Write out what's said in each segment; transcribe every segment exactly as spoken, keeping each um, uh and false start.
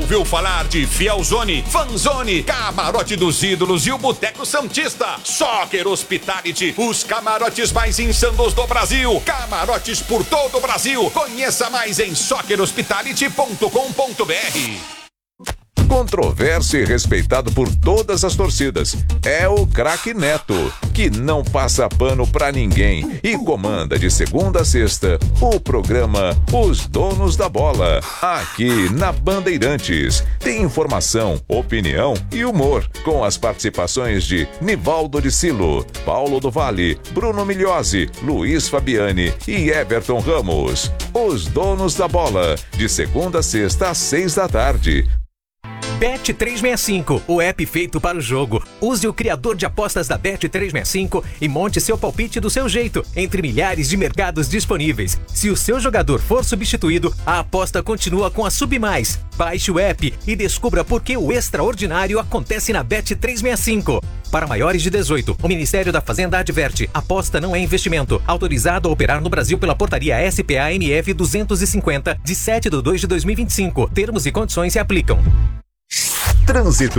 ouviu falar de Fielzone, Fanzone, Camarote dos Ídolos e o Boteco Santista? Soccer Hospitality, os camarotes mais insanos do Brasil. Camarotes por todo o Brasil. Conheça mais em soccer hospitality ponto com ponto br. Controverso e respeitado por todas as torcidas. É o craque Neto, que não passa pano pra ninguém e comanda de segunda a sexta o programa Os Donos da Bola, aqui na Bandeirantes. Tem informação, opinião e humor, com as participações de Nivaldo de Silo, Paulo do Vale, Bruno Migliosi, Luiz Fabiani e Everton Ramos. Os Donos da Bola, de segunda a sexta às seis da tarde. Bet trezentos e sessenta e cinco, o app feito para o jogo. Use o criador de apostas da Bet trezentos e sessenta e cinco e monte seu palpite do seu jeito, entre milhares de mercados disponíveis. Se o seu jogador for substituído, a aposta continua com a Submais. Baixe o app e descubra por que o extraordinário acontece na Bet trezentos e sessenta e cinco. Para maiores de dezoito, o Ministério da Fazenda adverte: aposta não é investimento. Autorizado a operar no Brasil pela portaria S P A M F duzentos e cinquenta, de sete de dois de dois mil e vinte e cinco. Termos e condições se aplicam. Trânsito.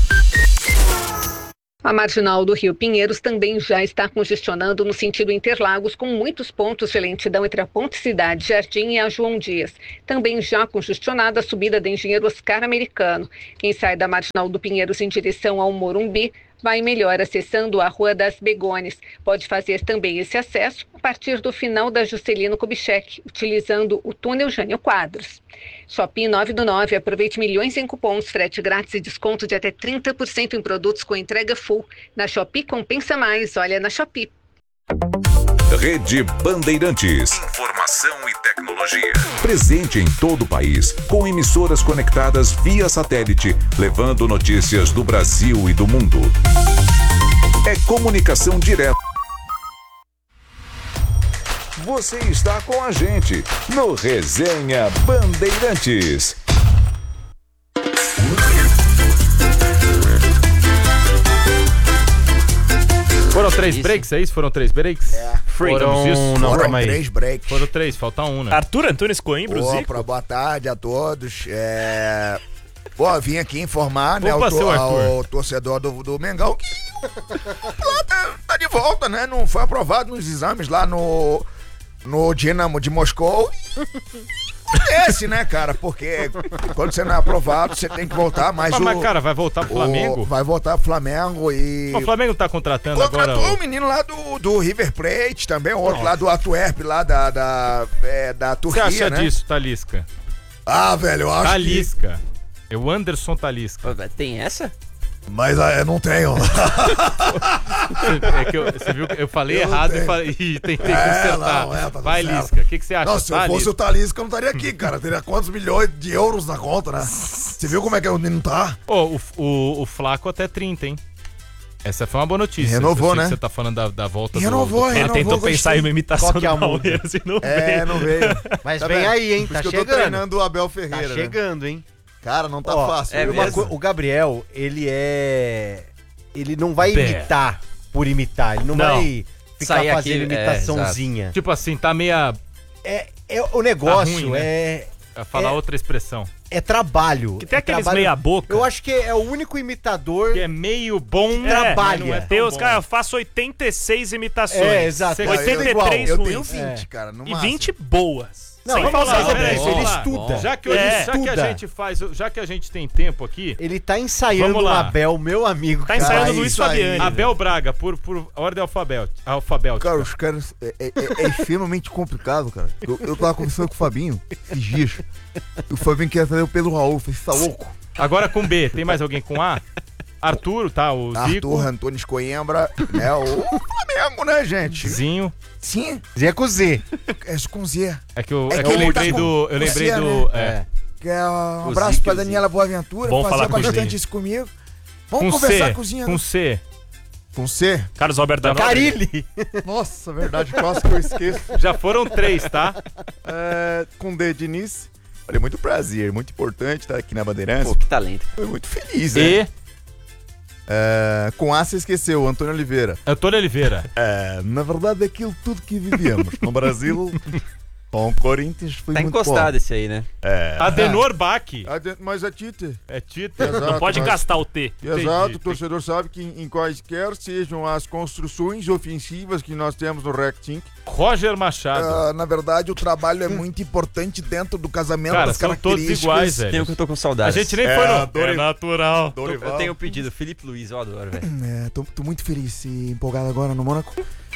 A marginal do Rio Pinheiros também já está congestionando no sentido Interlagos, com muitos pontos de lentidão entre a Ponte Cidade Jardim e a João Dias. Também já congestionada a subida da Engenheiro Oscar Americano. Quem sai da marginal do Pinheiros em direção ao Morumbi vai melhor acessando a Rua das Begônias. Pode fazer também esse acesso a partir do final da Juscelino Kubitschek, utilizando o túnel Jânio Quadros. Shopping nove do nove, aproveite milhões em cupons, frete grátis e desconto de até trinta por cento em produtos com entrega full. Na Shopee compensa mais, olha na Shopee. Rede Bandeirantes. Informação e tecnologia. Presente em todo o país, com emissoras conectadas via satélite, levando notícias do Brasil e do mundo. É comunicação direta. Você está com a gente no Resenha Bandeirantes. Foram três isso. breaks, é isso? Foram três breaks? É. Foram, isso? Não, Foram três breaks. Foram três, falta um, né? Arthur Antunes Coimbra, Opa, boa tarde a todos. É... Pô, vim aqui informar, né, Opa, o, to- ao torcedor do, do Mengão que lá tá, tá de volta, né? Não foi aprovado nos exames lá no, no Dinamo de Moscou. Esse, né, cara? Porque quando você não é aprovado, você tem que voltar, mas, mas o... Mas, cara, vai voltar pro Flamengo? O, vai voltar pro Flamengo e... O Flamengo tá contratando Contratou agora... o menino lá do, do River Plate também, o outro Nossa. lá do Antwerp, lá da, da, é, da Turquia, né? Você acha né? disso, Talisca? Ah, velho, eu acho Talisca. Que... É o Anderson Talisca. Tem essa? Mas ah, eu não tenho. É que eu, você viu que eu falei eu errado e, falei, e tentei é, consertar. Não, é, tá Vai, certo. Lisca, o que, que você acha? Não, se eu fosse o Talisca, eu não estaria aqui, cara. Teria quantos milhões de euros na conta, né? Você viu como é que o menino tá? Oh, o, o, o Flaco até trinta, hein? Essa foi uma boa notícia. Renovou, né? Você tá falando da, da volta renovou, do... do... Ele tentou gostei. pensar em uma imitação Qual que é a do Palmeiras e não É, veio. não veio. Mas tá vem bem? aí, hein? Por Tá isso chegando. Que eu tô treinando o Abel Ferreira. Tá chegando, né? hein? Cara, não tá Ó, fácil. É uma co- o Gabriel, ele é... Ele não vai Pé. imitar por imitar. Ele não, não. vai ficar Sair fazendo aqui, imitaçãozinha. É, tipo assim, tá meia... É, é, o negócio tá ruim, né? é... Vai falar é, outra expressão. É trabalho. Que tem é aqueles trabalho, meia boca. Eu acho que é o único imitador... Que é meio bom, é, trabalho. Não é Tem os bom. caras, eu faço oitenta e seis imitações. É, exato. oitenta e três eu ruins. tenho vinte, é. cara, no E máximo. vinte boas. Não, Sem vamos falar, lá, peraí, ele vamos lá. estuda. Já que, É. já que a Estuda. gente faz, já que a gente tem tempo aqui, Ele tá ensaiando Vamos o lá. Abel, meu amigo. Tá cara. ensaiando o Aí, Luiz isso aí. Fabiani. Abel Braga, por, por ordem alfabética. alfabética. Cara, os caras. É, é, é extremamente complicado, cara. Eu, eu tava conversando com o Fabinho esses dias. O Fabinho queria trazer o Pedro Raul. Eu falei, você tá louco? Agora com B, tem mais alguém com A? Arthur, tá? O Zico. Arthur Antunes Coimbra, né? O Flamengo, né, gente? Zinho. Sim, Zé com Z. é com Z. É que eu, É é que que eu ele lembrei tá com- do. Eu com lembrei C, do. É. É. Que é um O abraço Zico, pra o Daniela Boaventura, Bom fazia falar com o bastante Zinho. isso comigo. Vamos Com conversar C. com o Zinho. Com C. Com C? Carlos Alberto da Nóbrega. Carilli. Nossa, verdade, quase que eu esqueço. Já foram três, tá? É, com D, Diniz. Olha, muito prazer, muito importante estar aqui na Bandeirantes. Pô, que talento. Foi muito feliz, né? E. É, com A você esqueceu, Antônio Oliveira. Antônio Oliveira. É, na verdade, é aquilo tudo que vivemos no Brasil. Com o Corinthians foi Tá muito encostado bom. esse aí, né? É. Adenor Bach. Ade- Mas é Tite. É Tite. Exato, Não pode mas- gastar o T. Exato, Entendi. o torcedor sabe que em, em quaisquer sejam as construções ofensivas que nós temos no Rectink, Roger Machado. Ah, na verdade, o trabalho é muito importante dentro do casamento, Cara, das são todos características. iguais, Tem um velho. que eu tô com A saudade. gente nem É, foi no... Dori- É natural. Dorival. Eu tenho um pedido, Felipe Luiz, eu adoro, velho. É, tô, tô muito feliz e empolgado agora no Mônaco.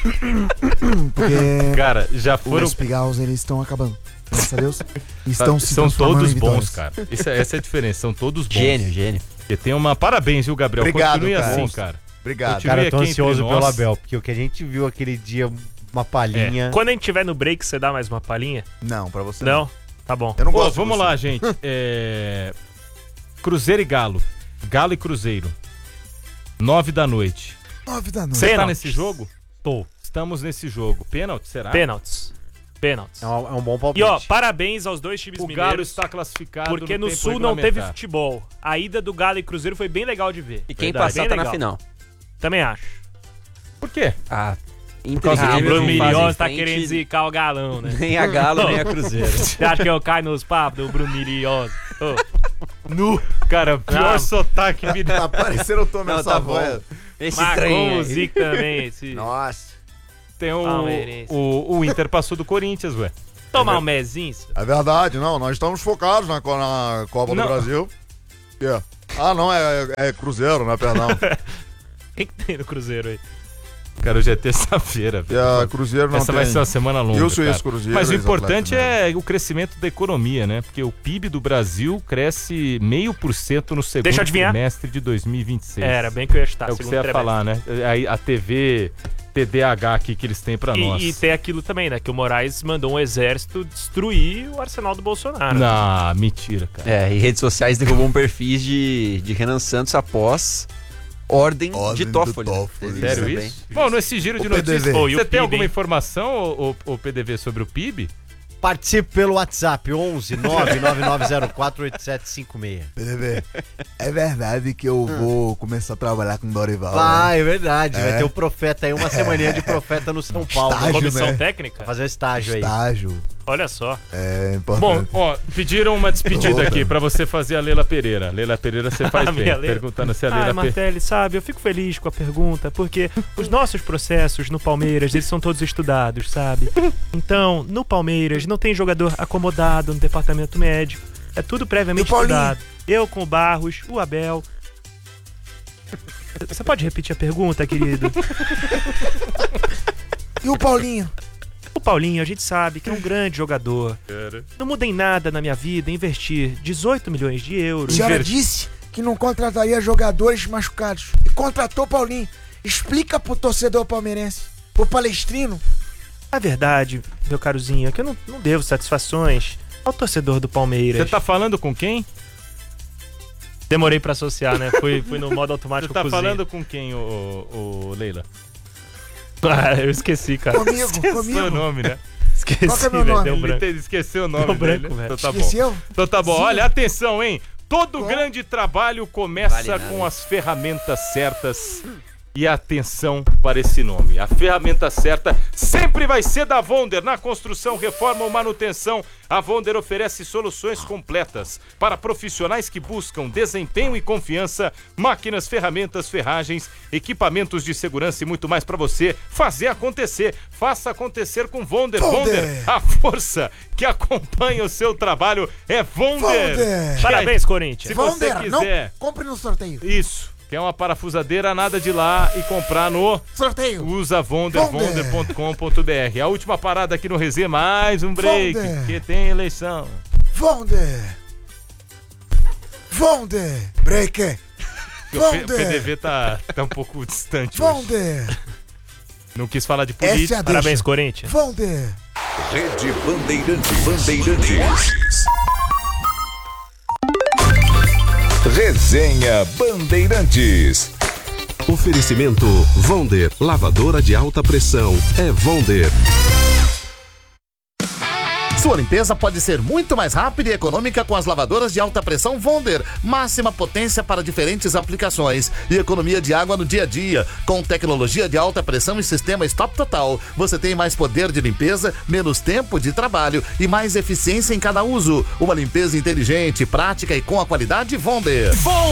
Porque Cara, já os foram... Espigaus, eles estão acabando. Graças a Deus. Estão se São transformando todos em vitórias. bons, cara. Isso é- essa é a diferença, são todos bons. Gênio, gênio. E tem uma... Parabéns, viu, Gabriel? Obrigado, Continue cara. assim, Monstro. cara. Obrigado. Continue Cara, eu tô aqui entre ansioso nós. pelo Abel, porque o que a gente viu aquele dia, uma palhinha. Quando a gente tiver no break, você dá mais uma palhinha? Não, pra você Não? Tá bom. Eu não Pô, gosto de vamos você. lá, gente. É... Cruzeiro e Galo. Galo e Cruzeiro. Nove da noite. Nove da noite. Você tá Pênaltis. nesse jogo? Tô. Estamos nesse jogo. Pênalti, será? Pênaltis. Pênaltis. É um, é um bom palpite. E ó, parabéns aos dois times O Galo mineiros. está classificado Porque no, tempo Sul não teve regulamentar. futebol. A ida do Galo e Cruzeiro foi bem legal de ver. E quem Verdade. passar Bem tá na legal. final. Também acho. Por quê? Ah, causa Ah, do o Bruno Grêmio Mirios fazem tá frente, querendo zicar o galão, né? Nem a Galo, nem a Cruzeiro. Você acha que eu caio nos papos do Bruno Mirios? Nu. Cara, pior Não. sotaque. Tá parecendo o Tommy Não, tá bom. Savoia. Esse Marcou trem o aí. Zico também. Esse... Nossa. Tem o, Palmeirense. o, o Inter passou do Corinthians, ué. Tomar um mezinho. É verdade, não. Nós estamos focados na, co- na Copa Não. do Brasil. Yeah. Ah, não, é, é Cruzeiro, né? Perdão. O que, que tem no Cruzeiro aí? Cara, hoje é terça-feira. E a Cruzeiro não Essa tem. vai ser uma semana longa. Eu sou cara. esse Cruzeiro. Mas o esse importante Atlético, é o crescimento da economia, né? Porque o P I B do Brasil cresce meio por cento no segundo Deixa eu adivinhar. trimestre de dois mil e vinte e seis. Era bem que eu ia estar. É o que você ia falar, né? Aí a T V T D A H aqui que eles têm pra nós. E, e tem aquilo também, né? Que o Moraes mandou um exército destruir o arsenal do Bolsonaro. Não, mentira, cara. É, e redes sociais derrubou um perfis de, de Renan Santos após ordem, Ordem de do Toffoli. Toffoli. Sério também. isso? Bom, nesse giro de O P D V. notícias, Pô, e o você tem P I B, alguma hein? informação, o, o, o P D V, sobre o P I B? Participe pelo WhatsApp onze nove nove nove zero quatro oito sete cinco seis. P D V, é verdade que eu vou começar a trabalhar com o Dorival. Ah, né? é verdade. Vai É. ter o profeta aí, uma semaninha de profeta no São Paulo. Estágio, Comissão né? técnica? Vai fazer um estágio aí. Estágio. Olha só. É Bom, importante. ó, pediram uma despedida Outra. aqui pra você fazer a Leila Pereira. Leila Pereira você faz A bem. minha Leila. Perguntando se a Ah, Leila Pereira... Martelli, sabe, eu fico feliz com a pergunta, porque os nossos processos no Palmeiras, eles são todos estudados, sabe? Então, no Palmeiras, não tem jogador acomodado no departamento médico. É tudo previamente E o Paulinho? estudado. Eu com o Barros, o Abel... Você pode repetir a pergunta, querido? E o Paulinho? O Paulinho, a gente sabe que é um grande jogador. Não muda em nada na minha vida investir dezoito milhões de A euros. senhora Inver- disse que não contrataria jogadores machucados. E contratou o Paulinho. Explica pro torcedor palmeirense, pro palestrino. A verdade, meu carozinho, é que eu não, não devo satisfações ao torcedor do Palmeiras. Você tá falando com quem? Demorei pra associar, né? Fui, fui no modo Você automático tá cozinha. falando com quem, o, o, Leila? Ah, eu esqueci, cara. Comigo, Esqueceu comigo. o nome, né? Esqueci, Qual que é meu velho. nome? Deu Ele branco. te- esqueceu o nome Deu dele. branco, velho. Então tá bom. Esqueceu? Então tá bom. Sim. Olha, atenção, hein? Todo Qual? grande trabalho começa Vale nada. com as ferramentas certas. E atenção para esse nome. A ferramenta certa sempre vai ser da Vonder. Na construção, reforma ou manutenção, a Vonder oferece soluções completas para profissionais que buscam desempenho e confiança, máquinas, ferramentas, ferragens, equipamentos de segurança e muito mais para você fazer acontecer. Faça acontecer com Vonder. Vonder. Vonder, a força que acompanha o seu trabalho é Vonder. Vonder. Parabéns, Corinthians. Se você Vonder, quiser. não, compre no sorteio. Isso. Quer uma parafusadeira, nada de ir lá e comprar no Sorteio. usa vonder, Vonder. vonder ponto com ponto b r. A última parada aqui no Resenha, mais um break, Vonder. porque tem eleição. Vonder. Vonder. Break. O P- Vonder. P D V tá, tá um pouco distante hoje. Vonder. Não quis falar de Essa é política. a Parabéns, deixa. Corinthians. Vonder. Rede Bandeirantes. Bandeirantes. Resenha Bandeirantes. Oferecimento Vonder, lavadora de alta pressão é Vonder. Sua limpeza pode ser muito mais rápida e econômica com as lavadoras de alta pressão Wonder. Máxima potência para diferentes aplicações e economia de água no dia a dia. Com tecnologia de alta pressão e sistema Stop Total, você tem mais poder de limpeza, menos tempo de trabalho e mais eficiência em cada uso. Uma limpeza inteligente, prática e com a qualidade Wonder.